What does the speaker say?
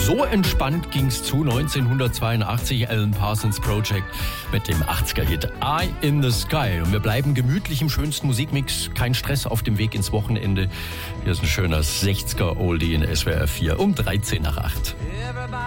so entspannt ging's zu 1982, Alan Parsons Project mit dem 80er-Hit Eye in the Sky. Und wir bleiben gemütlich im schönsten Musikmix. Kein Stress auf dem Weg ins Wochenende. Hier ist ein schöner 60er-Oldie in SWR 4 um 13 nach 8.